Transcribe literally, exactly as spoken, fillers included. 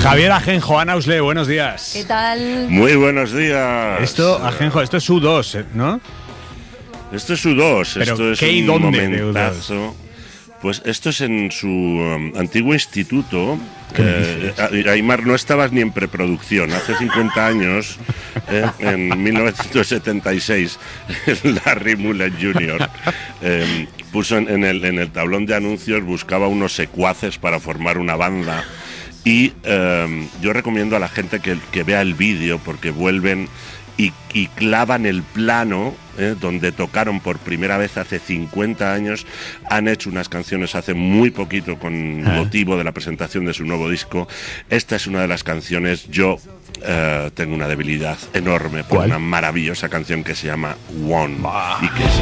Javier Ajenjo, Ana Usle, buenos días. ¿Qué tal? Muy buenos días. Esto, Ajenjo, esto es U dos, ¿no? Esto es U dos, ¿Pero esto es qué y un dónde de momentazo. Pues esto es en su um, antiguo instituto. Eh, Aimar, no estabas ni en preproducción. Hace cincuenta años, eh, en mil novecientos setenta y seis, Larry Mullen junior eh, puso en, en, el, en el tablón de anuncios, buscaba unos secuaces para formar una banda. Y eh, yo recomiendo a la gente que, que vea el vídeo, porque vuelven y, y clavan el plano eh, donde tocaron por primera vez hace cincuenta años. Han hecho unas canciones hace muy poquito con motivo de la presentación de su nuevo disco. Esta es una de las canciones. Yo eh, tengo una debilidad enorme por ¿Cuál? una maravillosa canción que se llama One. Bah. Y que es